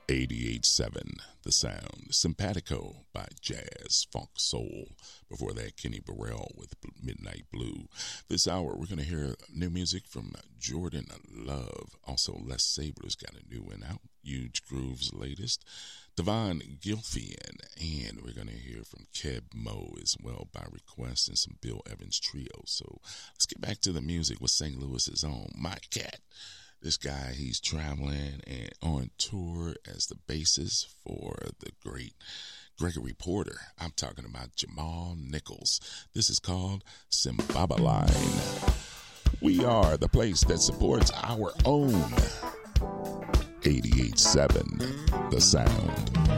88.7 The Sound. Simpatico by Jazz Funk Soul. Before that, Kenny Burrell with Midnight Blue. This hour, we're going to hear new music from Jordan Love. Also, Les Sabler's got a new one out. Huge Groove's latest. Devon Gilfian. And we're going to hear from Keb Mo as well by request, and some Bill Evans Trio. So let's get back to the music with St. Louis's own Mike Cat. This guy, he's traveling and on tour as the bassist for the great Gregory Porter. I'm talking about Jamal Nichols. This is called Cymbabaline. We are the place that supports our own 88.7 The Sound.